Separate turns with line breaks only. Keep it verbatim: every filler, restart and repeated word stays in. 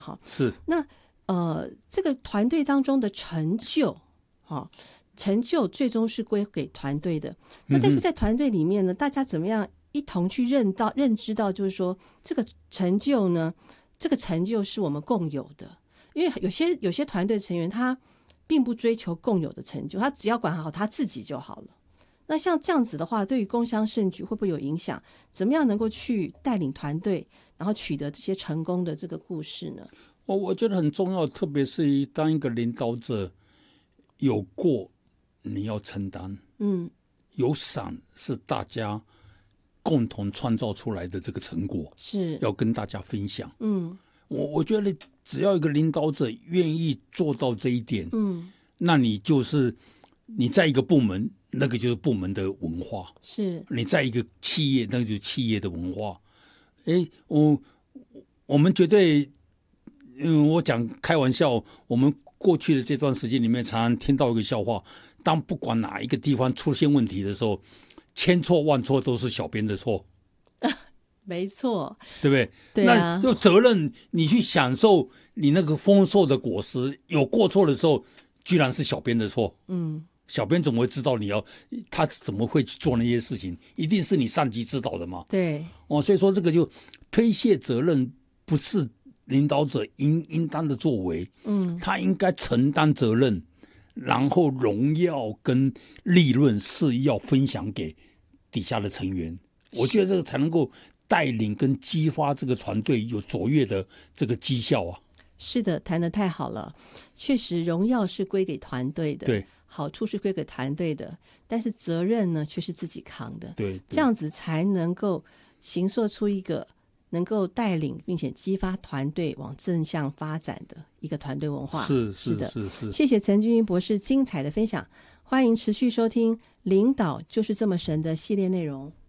好，
是
那呃，这个团队当中的成就，好、哦，成就最终是归给团队的。那但是在团队里面呢，大家怎么样一同去认到、认知到，就是说这个成就呢，这个成就是我们共有的。因为有些有些团队成员他并不追求共有的成就，他只要管好他自己就好了。那像这样子的话，对于工商盛举会不会有影响？怎么样能够去带领团队，然后取得这些成功的这个故事呢？
我我觉得很重要，特别是当一个领导者，有过你要承担，
嗯，
有赏是大家共同创造出来的这个成果，
是
要跟大家分享。
嗯，
我我觉得只要一个领导者愿意做到这一点，
嗯，
那你就是你在一个部门，那个就是部门的文化；
是
你在一个企业，那个就是企业的文化。哎，我我们绝对。嗯，我讲开玩笑，我们过去的这段时间里面，常常听到一个笑话：当不管哪一个地方出现问题的时候，千错万错都是小编的错，
没错，
对不对？
对啊，
那有责任你去享受你那个丰硕的果实，有过错的时候，居然是小编的错。
嗯，
小编怎么会知道你要他怎么会去做那些事情？一定是你上级指导的嘛？
对，
哦，所以说这个就推卸责任不是领导者应应当的作为，
嗯，
他应该承担责任，然后荣耀跟利润是要分享给底下的成员。我觉得这个才能够带领跟激发这个团队有卓越的这个绩效啊。
是的，谈得太好了，确实荣耀是归给团队的，
对，
好处是归给团队的，但是责任呢却是自己扛的，
对，对
这样子才能够形塑出一个能够带领并且激发团队往正向发展的一个团队文化。
是
是的，
是是，
谢谢陈俊英博士精彩的分享，欢迎持续收听《领导就是这么神》的系列内容。